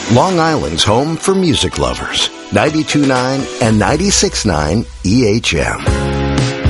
Long Island's home for music lovers. 92.9 and 96.9 EHM.